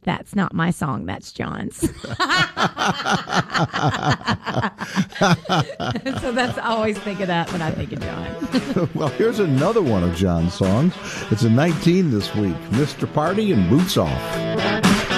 That's not my song. That's John's. So that's I always think of that when I think of John. Well, here's another one of John's songs. It's a 19 this week. Mr. Party and Boots Off.